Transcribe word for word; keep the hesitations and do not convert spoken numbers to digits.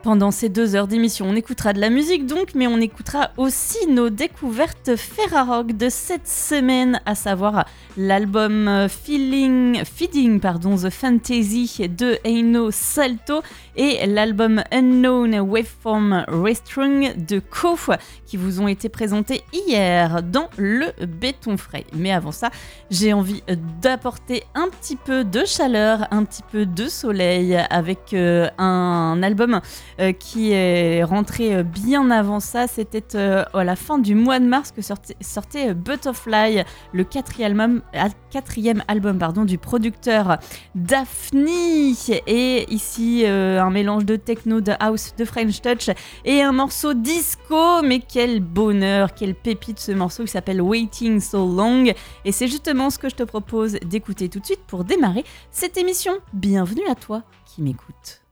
Pendant ces deux heures d'émission, on écoutera de la musique donc, mais on écoutera aussi nos découvertes Ferrarock de cette semaine, à savoir l'album Feeling, Feeding pardon, The Fantasy de Eino Salto et l'album Unknown Waveform Restrung de Ko, qui vous ont été présentés hier dans le béton frais. Mais avant ça, j'ai envie d'apporter un petit peu de chaleur, un petit peu de soleil avec euh, un album euh, qui est rentré bien avant ça. C'était euh, à la fin du mois de mars que sortait, sortait Butterfly, le quatrième album, quatrième album pardon, du producteur Daphne. Et ici, euh, un mélange de techno, de house, de French touch et un morceau disco. Mais quel bonheur, quelle pépite ce morceau qui s'appelle Waiting So Long. Et c'est justement ce que je te propose d'écouter tout de suite pour démarrer cette émission. Bienvenue à toi qui m'écoute.